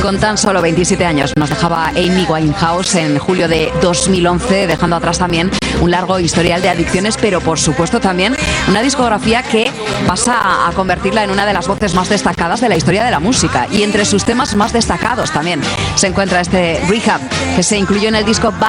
Con tan solo 27 años nos dejaba Amy Winehouse en julio de 2011, dejando atrás también un largo historial de adicciones, pero por supuesto también una discografía que pasa a convertirla en una de las voces más destacadas de la historia de la música. Y entre sus temas más destacados también se encuentra este Rehab, que se incluyó en el disco